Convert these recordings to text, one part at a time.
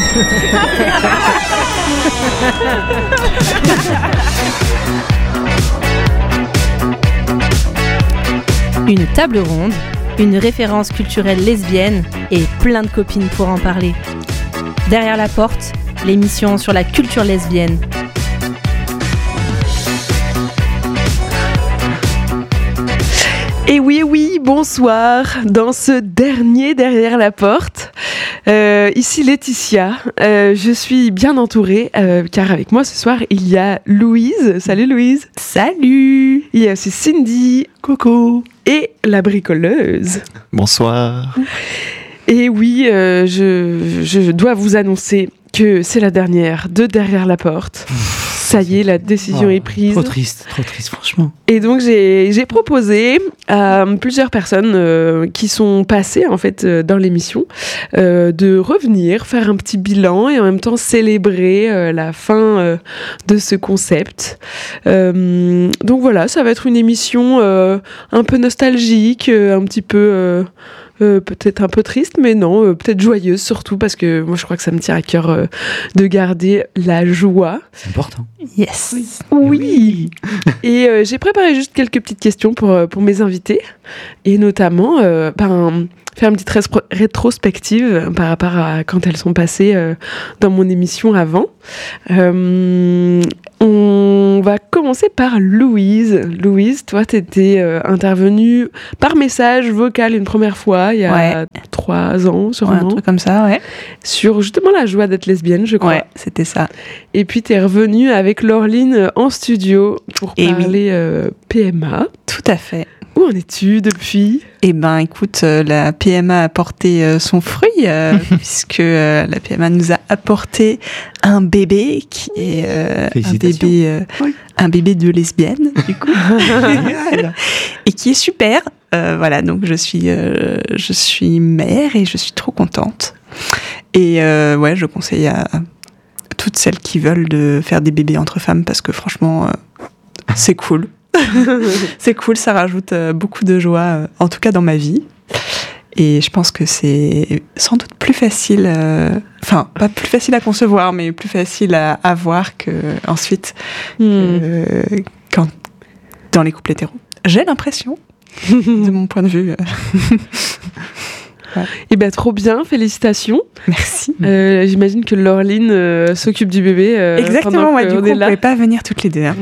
Une table ronde, une référence culturelle lesbienne et plein de copines pour en parler. Derrière la porte, l'émission sur la culture lesbienne. Et oui, bonsoir. Dans ce dernier Derrière la porte, ici Laetitia. Je suis bien entourée car avec moi ce soir il y a Louise. Salut Louise. Salut. Il y a aussi Cindy. Coucou. Et la bricoleuse. Bonsoir. Et oui, je dois vous annoncer que c'est la dernière de Derrière la porte. Ça y est, la décision est prise. Trop triste, franchement. Et donc, j'ai proposé à plusieurs personnes qui sont passées, en fait, dans l'émission, de revenir, faire un petit bilan et en même temps célébrer la fin de ce concept. Donc voilà, ça va être une émission un peu nostalgique, un petit peu... peut-être un peu triste, mais non, peut-être joyeuse surtout, parce que moi je crois que ça me tient à cœur de garder la joie. C'est important. Yes. Oui. Et j'ai préparé juste quelques petites questions pour mes invités, et notamment faire une petite rétrospective par rapport à quand elles sont passées dans mon émission avant. On va commencer par Louise. Louise, toi, t'étais intervenue par message vocal une première fois, il y a 3 ans, sûrement. Ouais, un truc comme ça, ouais. Sur justement la joie d'être lesbienne, je crois. Ouais, c'était ça. Et puis, t'es revenue avec Laureline en studio pour parler PMA. Tout à fait. Où en es-tu depuis ? Eh ben, écoute, la PMA a porté son fruit, puisque la PMA nous a apporté un bébé qui est un bébé de lesbienne, du coup, et qui est super. Voilà, donc je suis mère et je suis trop contente. Et je conseille à toutes celles qui veulent de faire des bébés entre femmes parce que franchement, c'est cool. C'est cool, ça rajoute beaucoup de joie, en tout cas dans ma vie. Et je pense que c'est sans doute plus facile, pas plus facile à concevoir, mais plus facile à avoir qu'ensuite, quand dans les couples hétéros. J'ai l'impression, de mon point de vue. Ouais. Et ben trop bien, félicitations. Merci. J'imagine que Laureline s'occupe du bébé. Exactement, du coup on ne pouvait pas venir toutes les deux. Hein.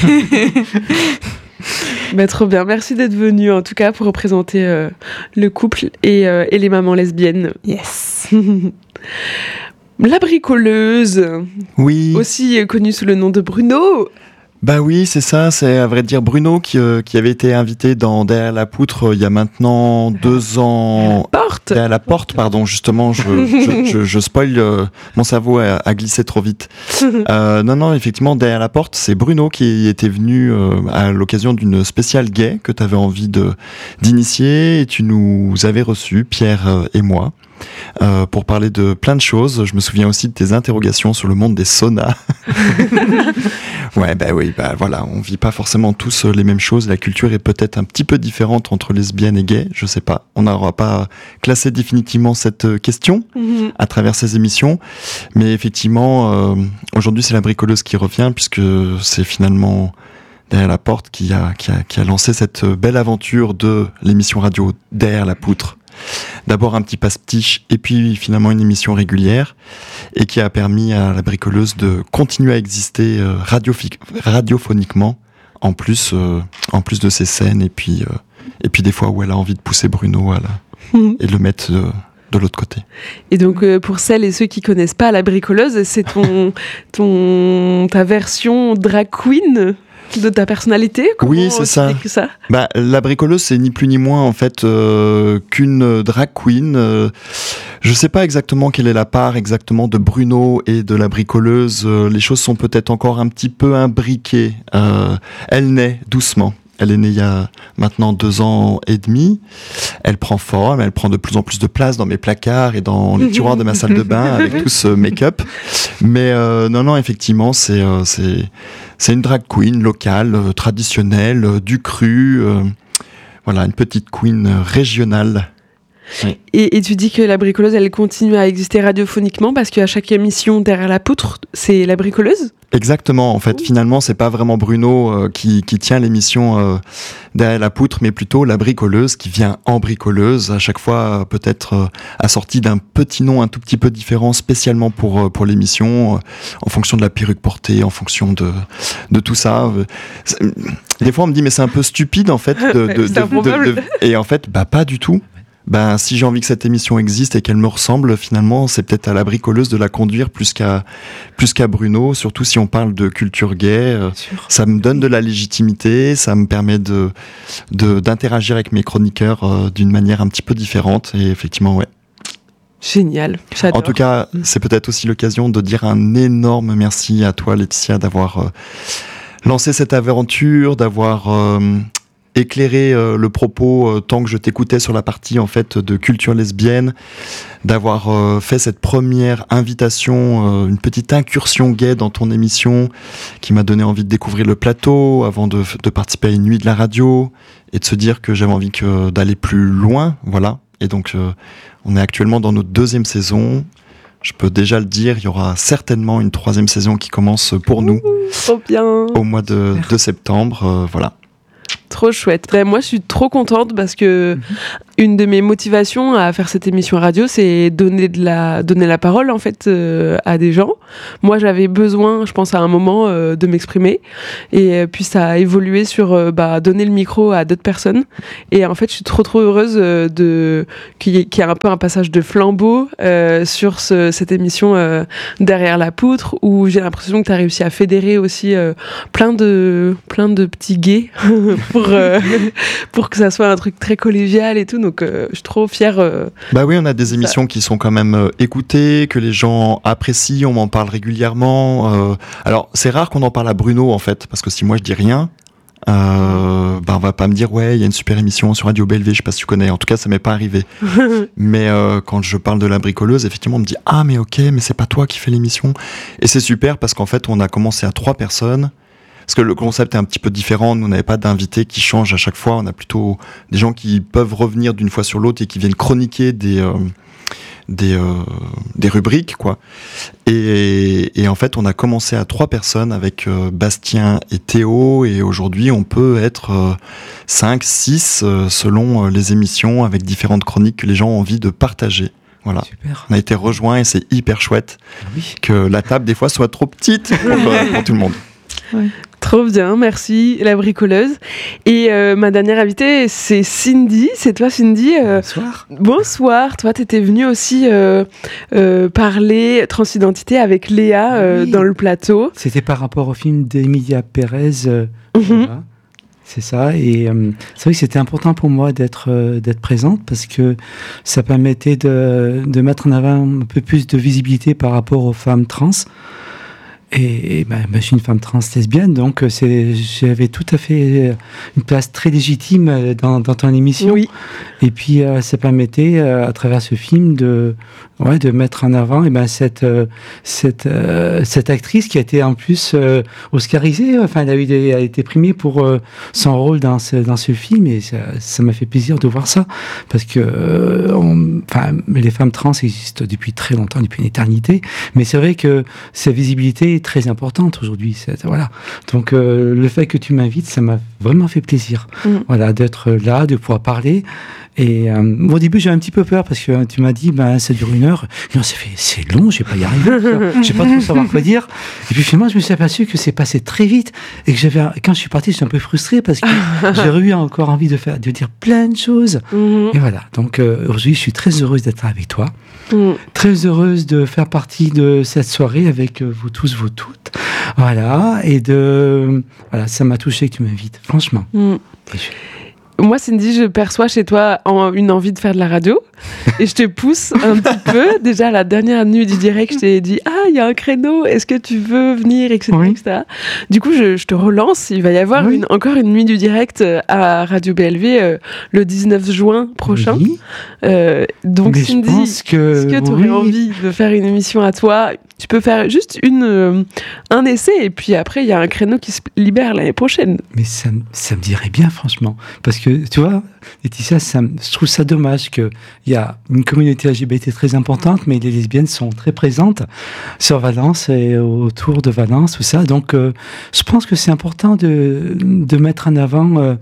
Ben, trop bien, merci d'être venue en tout cas pour représenter le couple et les mamans lesbiennes. Yes. La bricoleuse. Oui. Aussi connue sous le nom de Bruno. Bah oui, c'est ça, c'est à vrai dire Bruno qui avait été invité dans Derrière la poutre il y a maintenant 2 ans. Derrière la porte, pardon, justement, je spoil, mon cerveau a glissé trop vite. Non, effectivement, Derrière la porte, c'est Bruno qui était venu à l'occasion d'une spéciale gay que tu avais envie d'initier et tu nous avais reçus, Pierre et moi. Pour parler de plein de choses. Je me souviens aussi de tes interrogations sur le monde des saunas. Ouais, voilà, on vit pas forcément tous les mêmes choses. La culture est peut-être un petit peu différente entre lesbiennes et gays, je sais pas. On n'aura pas classé définitivement cette question à travers ces émissions. Mais effectivement, aujourd'hui, c'est la bricoleuse qui revient, puisque c'est finalement Derrière la porte qui a lancé cette belle aventure de l'émission radio Derrière la poutre. D'abord un petit pastiche et puis finalement une émission régulière et qui a permis à la bricoleuse de continuer à exister radiophoniquement en plus de ses scènes et puis des fois où elle a envie de pousser Bruno et de le mettre de l'autre côté. Et donc pour celles et ceux qui connaissent pas la bricoleuse, c'est ta version drag queen de ta personnalité? Oui, c'est ça. Bah, la bricoleuse, c'est ni plus ni moins en fait qu'une drag queen. Je sais pas exactement quelle est la part exactement de Bruno et de la bricoleuse. Les choses sont peut-être encore un petit peu imbriquées. Elle naît doucement. Elle est née il y a maintenant 2 ans et demi. Elle prend forme, elle prend de plus en plus de place dans mes placards et dans les tiroirs de ma salle de bain avec tout ce make-up. Mais non, effectivement, c'est une drag queen locale, traditionnelle, du cru. Voilà, une petite queen régionale. Oui. Et tu dis que La Bricoleuse, elle continue à exister radiophoniquement parce qu'à chaque émission Derrière la poutre, c'est La Bricoleuse ? Exactement, en fait, finalement, c'est pas vraiment Bruno qui tient l'émission Derrière la poutre, mais plutôt La Bricoleuse qui vient en bricoleuse, à chaque fois peut-être assortie d'un petit nom un tout petit peu différent, spécialement pour l'émission, en fonction de la perruque portée, en fonction de tout ça. Des fois, on me dit, mais c'est un peu stupide, en fait. Et en fait, pas du tout. Si j'ai envie que cette émission existe et qu'elle me ressemble, finalement, c'est peut-être à La Bricoleuse de la conduire plus qu'à Bruno, surtout si on parle de culture gay. Ça me donne de la légitimité, ça me permet d'interagir avec mes chroniqueurs d'une manière un petit peu différente. Et effectivement, ouais. Génial, j'adore. En tout cas, c'est peut-être aussi l'occasion de dire un énorme merci à toi, Laetitia, d'avoir lancé cette aventure, d'avoir éclairer le propos tant que je t'écoutais sur la partie en fait de culture lesbienne, d'avoir fait cette première invitation, une petite incursion gay dans ton émission qui m'a donné envie de découvrir le plateau avant de participer à une nuit de la radio et de se dire que j'avais envie d'aller plus loin, voilà. Et donc on est actuellement dans notre 2e saison. Je peux déjà le dire, il y aura certainement une 3e saison qui commence pour nous. Trop bien. Au mois de septembre, voilà. Trop chouette. Moi, je suis trop contente parce que une de mes motivations à faire cette émission radio, c'est donner la parole en fait à des gens. Moi, j'avais besoin, je pense à un moment, de m'exprimer, et puis ça a évolué sur donner le micro à d'autres personnes. Et en fait, je suis trop heureuse qu'il y ait un peu un passage de flambeau sur cette émission Derrière la poutre, où j'ai l'impression que tu as réussi à fédérer aussi plein de petits gays pour que ça soit un truc très collégial et tout. Donc je suis trop fière. Oui, on a des émissions qui sont quand même écoutées, que les gens apprécient, on m'en parle régulièrement. Alors c'est rare qu'on en parle à Bruno en fait, parce que si moi je dis rien, on va pas me dire ouais, il y a une super émission sur Radio BLV, je sais pas si tu connais, en tout cas ça m'est pas arrivé. Mais quand je parle de La Bricoleuse, effectivement on me dit ah mais ok, mais c'est pas toi qui fais l'émission. Et c'est super parce qu'en fait on a commencé à 3 personnes. Parce que le concept est un petit peu différent, nous on n'avait pas d'invités qui changent à chaque fois, on a plutôt des gens qui peuvent revenir d'une fois sur l'autre et qui viennent chroniquer des rubriques, quoi. Et en fait on a commencé à 3 personnes avec Bastien et Théo, et aujourd'hui on peut être 5, 6 selon les émissions, avec différentes chroniques que les gens ont envie de partager. Voilà. Super. On a été rejoints et c'est hyper chouette que la table des fois soit trop petite pour tout le monde. Ouais. Trop bien, merci La Bricoleuse. Et ma dernière invitée, c'est Cindy. C'est toi, Cindy. Bonsoir. Bonsoir. Toi, t'étais venue aussi parler transidentité avec Léa dans le plateau. C'était par rapport au film d'Emilia Pérez. Voilà. C'est ça. Et c'est vrai que c'était important pour moi d'être présente parce que ça permettait de mettre en avant un peu plus de visibilité par rapport aux femmes trans. Et je suis une femme trans lesbienne, donc j'avais tout à fait une place très légitime dans ton émission. Oui. Et puis ça permettait, à travers ce film, de mettre en avant cette actrice qui a été en plus oscarisée. Enfin, elle a été primée pour son rôle dans ce film, et ça m'a fait plaisir de voir ça, parce que les femmes trans existent depuis très longtemps, depuis une éternité, mais c'est vrai que sa visibilité est très importante aujourd'hui. Voilà. Donc le fait que tu m'invites, ça m'a vraiment fait plaisir. Voilà, d'être là, de pouvoir parler. Et au début, j'ai un petit peu peur parce que tu m'as dit, ça dure 1 heure. Non, c'est long, je vais pas y arriver. Je vais pas trop savoir quoi dire. Et puis finalement, je me suis aperçu que c'est passé très vite et que quand je suis parti, j'étais un peu frustré parce que j'aurais eu encore envie de dire plein de choses. Et voilà. Donc aujourd'hui, je suis très heureuse d'être avec toi. Très heureuse de faire partie de cette soirée avec vous tous, vous toutes. Voilà. Et ça m'a touché que tu m'invites, franchement. Moi, Cindy, je perçois chez toi une envie de faire de la radio, et je te pousse un petit peu. Déjà, à la dernière nuit du direct, je t'ai dit « Ah, il y a un créneau, est-ce que tu veux venir ?» etc. Du coup, je te relance. Il va y avoir encore une nuit du direct à Radio BLV le 19 juin prochain. Donc, Cindy, est-ce que tu aurais envie de faire une émission à toi tu peux faire juste un essai et puis après il y a un créneau qui se libère l'année prochaine. Mais ça me dirait bien, franchement. Parce que, tu vois, Laetitia, je trouve ça dommage qu'il y a une communauté LGBT très importante, mais les lesbiennes sont très présentes sur Valence et autour de Valence, tout ça. Donc, je pense que c'est important de mettre en avant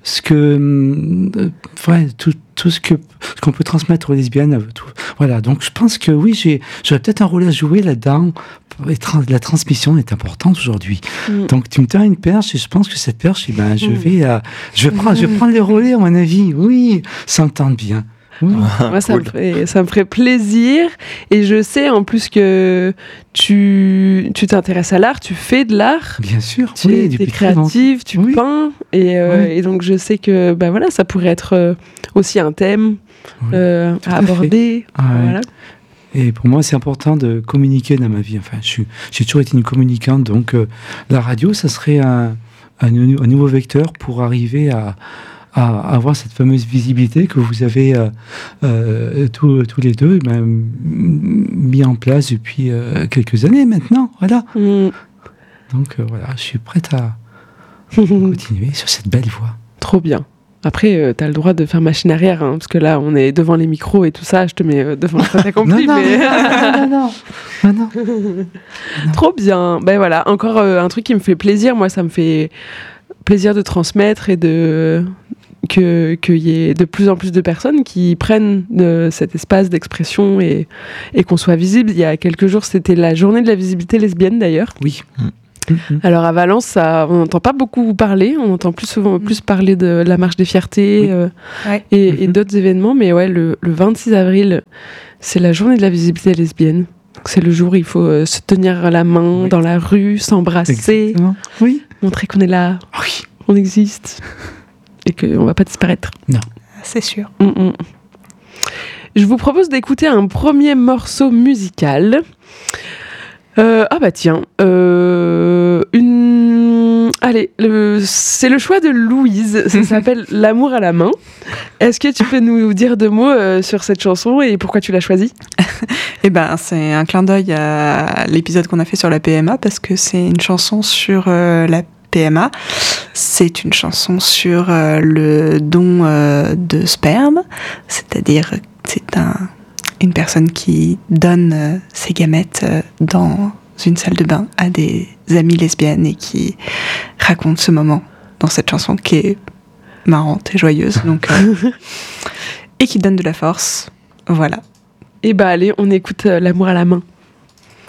tout ce qu'on peut transmettre aux lesbiennes. Voilà, donc je pense que oui, j'aurais peut-être un rôle à jouer là-dedans. La transmission est importante aujourd'hui. Donc tu me tends une perche et je pense que cette perche, je vais prendre les relais à mon avis. Oui, ça me tente bien. Oui. Moi, ça me ferait plaisir. Et je sais en plus que tu t'intéresses à l'art, tu fais de l'art. Bien sûr. Tu es créative, tu peins. Et donc, je sais que ça pourrait être aussi un thème à aborder. Voilà. Et pour moi, c'est important de communiquer dans ma vie. Enfin, j'ai toujours été une communicante. Donc, la radio, ça serait un nouveau vecteur pour arriver à avoir cette fameuse visibilité que vous avez tous les deux mis en place depuis quelques années maintenant. Voilà. Donc voilà, je suis prête à continuer sur cette belle voie. Trop bien. Après, t'as le droit de faire machine arrière, hein, parce que là, on est devant les micros et tout ça, je te mets devant le fait accompli. Non. Trop bien. Ben voilà, encore un truc qui me fait plaisir. Moi, ça me fait plaisir de transmettre et qu'il y ait de plus en plus de personnes qui prennent cet espace d'expression et qu'on soit visible. Il y a quelques jours, c'était la journée de la visibilité lesbienne d'ailleurs. Oui. Alors à Valence, on n'entend pas beaucoup parler, on entend plus parler de la marche des fiertés et d'autres événements, mais ouais, le 26 avril, c'est la journée de la visibilité lesbienne. Donc, c'est le jour où il faut se tenir la main dans la rue, s'embrasser, montrer qu'on est là, qu'on existe. Et qu'on ne va pas disparaître. Non, c'est sûr. Je vous propose d'écouter un premier morceau musical. Allez, c'est le choix de Louise. Ça s'appelle L'amour à la main. Est-ce que tu peux nous dire 2 mots sur cette chanson et pourquoi tu l'as choisie ? C'est un clin d'œil à l'épisode qu'on a fait sur la PMA parce que c'est une chanson sur la PMA. C'est une chanson sur le don de sperme, c'est-à-dire c'est une personne qui donne ses gamètes dans une salle de bain à des amies lesbiennes et qui raconte ce moment dans cette chanson qui est marrante et joyeuse et qui donne de la force. Voilà. Et allez, on écoute L'amour à la main.